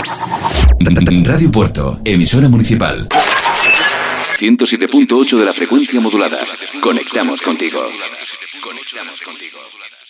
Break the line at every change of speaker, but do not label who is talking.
Radio Puerto, emisora municipal. 107.8 de la frecuencia modulada. Conectamos contigo. Conectamos contigo.